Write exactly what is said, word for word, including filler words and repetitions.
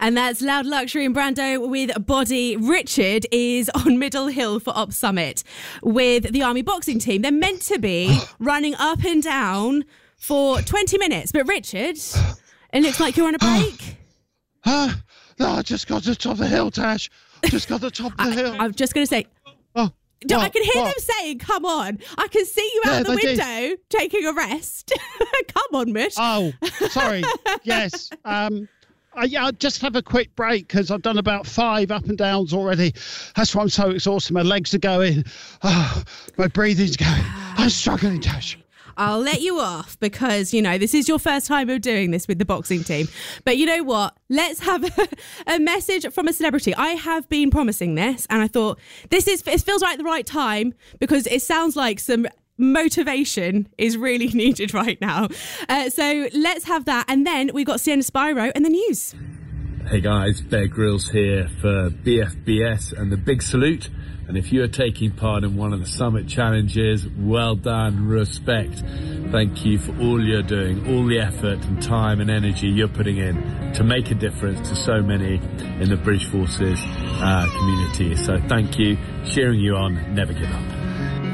And that's Loud Luxury and Brando with Body. Richard is on Middle Hill for Ops Summit with the Army boxing team. They're meant to be running up and down for twenty minutes. But Richard, it looks like you're on a break. Uh, no, I just got to the top of the hill, Tash. Just got to the top of the I, hill. I'm just going to say... Oh. Do, What? I can hear What? them saying, come on. I can see you Yeah, out the they did. window taking a rest. Come on, Mish. Oh, sorry. Yes. Um, I, yeah, I'll just have a quick break because I've done about five up and downs already. That's why I'm so exhausted. My legs are going. Oh, my breathing's going. I'm struggling, Tash. I'll let you off because, you know, this is your first time of doing this with the boxing team. But you know what? Let's have a, a message from a celebrity. I have been promising this and I thought this is it feels like the right time because it sounds like some motivation is really needed right now. Uh, so let's have that. And then we got Sienna Spyro and the news. Hey guys, Bear Grylls here for B F B S and the Big Salute. And if you're taking part in one of the Summit Challenges, well done, respect. Thank you for all you're doing, all the effort and time and energy you're putting in to make a difference to so many in the British Forces uh, community. So thank you, cheering you on, never give up.